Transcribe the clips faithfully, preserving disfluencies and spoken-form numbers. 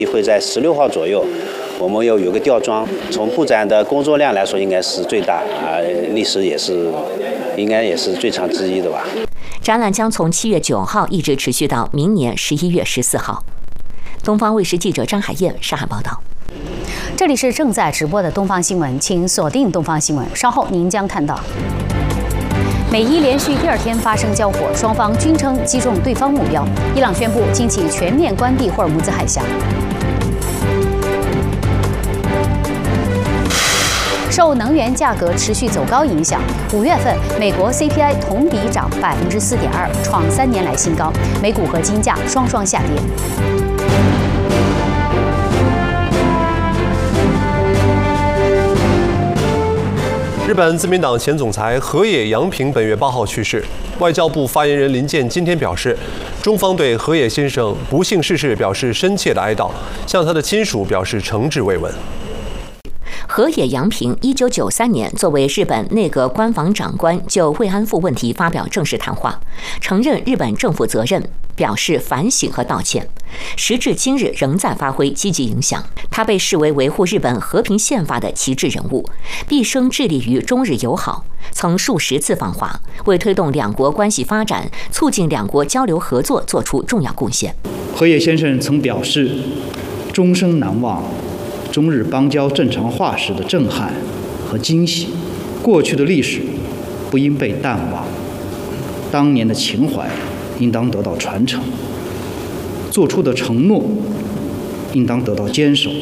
会在十六号左右，我们要有个吊装。从布展的工作量来说，应该是最大啊，历时也是，应该也是最长之一的吧。 展览将从七月九号一直持续到明年十一月十四号。东方卫视记者张海燕上海报道。 这里是正在直播的东方新闻，请锁定东方新闻，稍后您将看到。美伊连续第二天发生交火，双方均称击中对方目标。伊朗宣布近期全面关闭霍尔木兹海峡。受能源价格持续走高影响，五月份美国 C P I 同比涨百分之四点二，创三年来新高，美股和金价双双下跌。 日本自民党前总裁河野洋平本月八号去世，外交部发言人林健今天表示，中方对河野先生不幸逝世表示深切的哀悼，向他的亲属表示诚挚慰问。 河野洋平一九九三年作为日本内阁官房长官，就慰安妇问题发表正式谈话，承认日本政府责任，表示反省和道歉。时至今日，仍在发挥积极影响。他被视为维护日本和平宪法的旗帜人物，毕生致力于中日友好，曾数十次访华，为推动两国关系发展、促进两国交流合作做出重要贡献。 河野先生曾表示，终生难忘中日邦交正常化时的震撼和惊喜，过去的历史不应被淡忘，当年的情怀应当得到传承，做出的承诺应当得到坚守。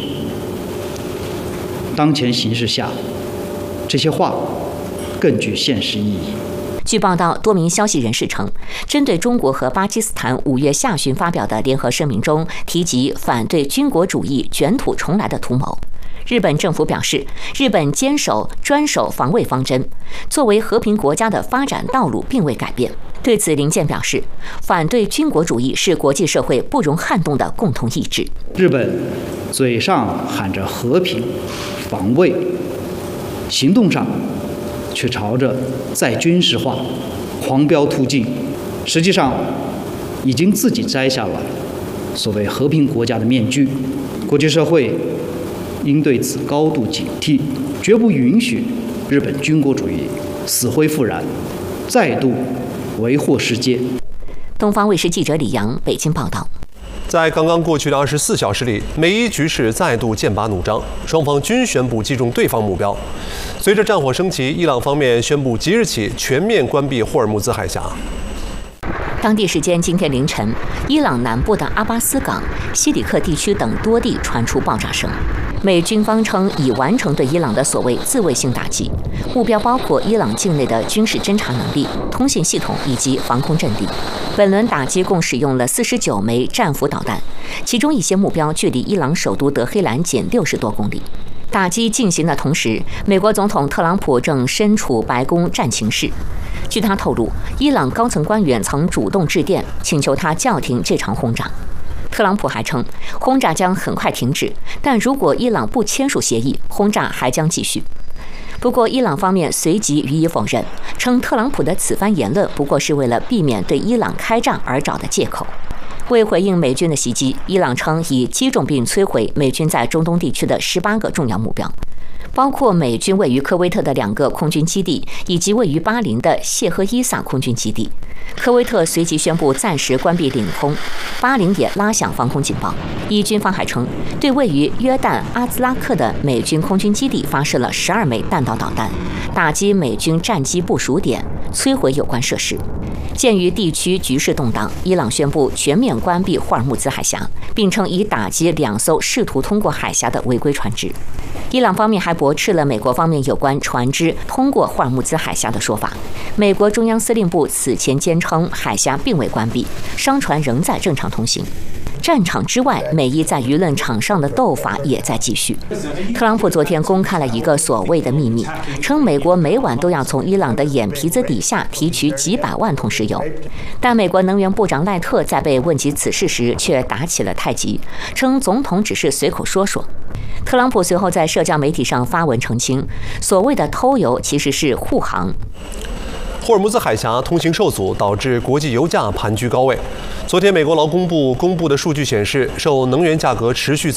当前形势下，这些话更具现实意义。 据报道，多名消息人士称，针对中国和巴基斯坦五月下旬发表的联合声明中提及反对军国主义卷土重来的图谋。日本政府表示，日本坚守专守防卫方针，作为和平国家的发展道路并未改变。对此，林健表示，反对军国主义是国际社会不容撼动的共同意志。 日本嘴上喊着和平、防卫，行动上却朝着再军事化、狂飙突进，实际上已经自己摘下了所谓和平国家的面具。国际社会应对此高度警惕，绝不允许日本军国主义死灰复燃，再度为祸世界。 东方卫视记者李阳北京报道。 在刚刚过去的二十四小时里，美伊局势再度剑拔弩张，双方均宣布击中对方目标。随着战火升级，伊朗方面宣布即日起全面关闭霍尔木兹海峡。 当地时间今天凌晨，伊朗南部的阿巴斯港、西里克地区等多地传出爆炸声。美军方称已完成对伊朗的所谓自卫性打击，目标包括伊朗境内的军事侦察能力、通信系统以及防空阵地。本轮打击共使用了四十九枚战斧导弹，其中一些目标距离伊朗首都德黑兰仅六十多公里。打击进行的同时，美国总统特朗普正身处白宫战情室。据他透露，伊朗高层官员曾主动致电，请求他叫停这场轰炸。特朗普还称，轰炸将很快停止，但如果伊朗不签署协议，轰炸还将继续。不过，伊朗方面随即予以否认，称特朗普的此番言论不过是为了避免对伊朗开战而找的借口。为回应美军的袭击，伊朗称已击中并摧毁美军在中东地区的十八个重要目标，包括美军位于科威特的两个空军基地，以及位于巴林的谢赫伊萨空军基地。科威特随即宣布暂时关闭领空，巴林也拉响防空警报。伊军方还称，对位于约旦阿兹拉克的美军空军基地发射了十二枚弹道导弹，打击美军战机部署点，摧毁有关设施。鉴于地区局势动荡，伊朗宣布全面关闭霍尔木兹海峡，并称已打击两艘试图通过海峡的违规船只。伊朗方面还驳斥了美国方面有关船只通过霍尔木兹海峡的说法。美国中央司令部此前坚称海峡并未关闭，商船仍在正常通行。战场之外，美伊在舆论场上的斗法也在继续。特朗普昨天公开了一个所谓的秘密，称美国每晚都要从伊朗的眼皮子底下提取几百万桶石油。但美国能源部长赖特在被问及此事时，却打起了太极，称总统只是随口说说。特朗普随后在社交媒体上发文澄清，所谓的偷油其实是护航。 霍尔木兹海峡通行受阻，导致国际油价盘踞高位。昨天，美国劳工部公布的数据显示，受能源价格持续